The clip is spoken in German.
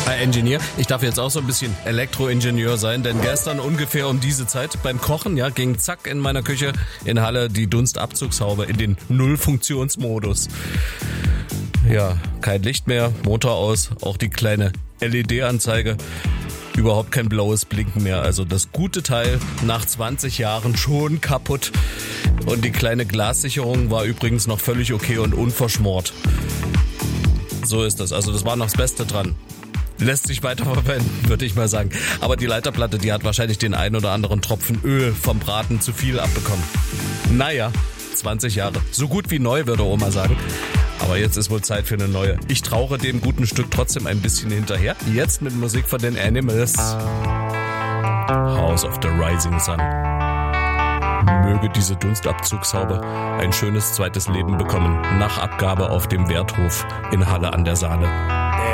Engineer. Ich darf jetzt auch so ein bisschen Elektroingenieur sein, denn gestern ungefähr um diese Zeit beim Kochen, ja, ging zack in meiner Küche in Halle die Dunstabzugshaube in den Nullfunktionsmodus. Ja, kein Licht mehr, Motor aus, auch die kleine LED-Anzeige. Überhaupt kein blaues Blinken mehr. Also das gute Teil nach 20 Jahren schon kaputt. Und die kleine Glassicherung war übrigens noch völlig okay und unverschmort. So ist das. Also das war noch das Beste dran. Lässt sich weiterverwenden, würde ich mal sagen. Aber die Leiterplatte, die hat wahrscheinlich den ein oder anderen Tropfen Öl vom Braten zu viel abbekommen. Naja, 20 Jahre. So gut wie neu, würde Oma sagen. Aber jetzt ist wohl Zeit für eine neue. Ich trauere dem guten Stück trotzdem ein bisschen hinterher. Jetzt mit Musik von den Animals. House of the Rising Sun. Möge diese Dunstabzugshaube ein schönes zweites Leben bekommen nach Abgabe auf dem Werthof in Halle an der Saale.